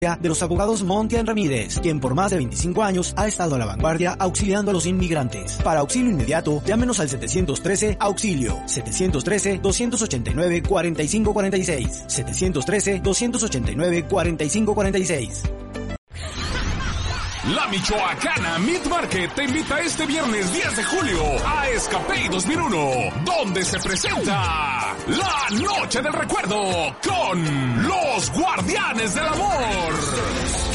de los abogados Montian Ramírez, quien por más de 25 años ha estado a la vanguardia auxiliando a los inmigrantes. Para auxilio inmediato, llámenos al 713-AUXILIO, 713-289-4546, 713-289-4546. La Michoacana Meat Market te invita este viernes 10 de julio a Escapey 2001, donde se presenta la Noche del Recuerdo con los Guardianes del Amor.